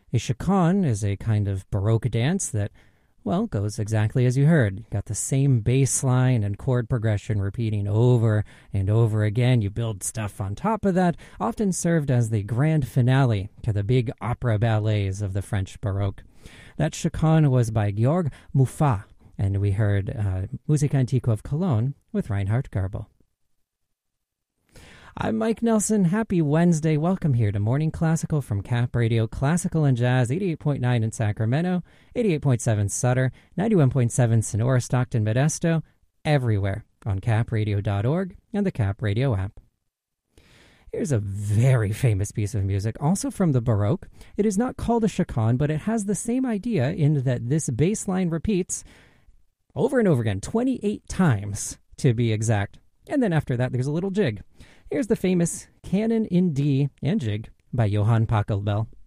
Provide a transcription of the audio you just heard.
A chaconne is a kind of Baroque dance that, well, goes exactly as you heard. You got the same bass line and chord progression repeating over and over again. You build stuff on top of that, often served as the grand finale to the big opera ballets of the French Baroque. That chaconne was by Georg Muffat, and we heard Musica Antiqua of Cologne with Reinhard Goebel. I'm Mike Nelson. Happy Wednesday. Welcome here to Morning Classical from Cap Radio, Classical and Jazz, 88.9 in Sacramento, 88.7 Sutter, 91.7 Sonora, Stockton, Modesto, everywhere on capradio.org and the Cap Radio app. Here's a very famous piece of music, also from the Baroque. It is not called a chaconne, but it has the same idea in that this bass line repeats over and over again, 28 times to be exact. And then after that, there's a little jig. Here's the famous Canon in D and Jig by Johann Pachelbel.